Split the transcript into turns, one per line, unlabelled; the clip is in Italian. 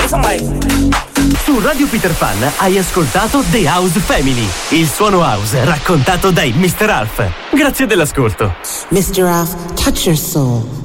Su Radio Peter Pan hai ascoltato The House Family, il suono house raccontato dai Mr. Alf. Grazie dell'ascolto.
Mr. Alf, touch your soul.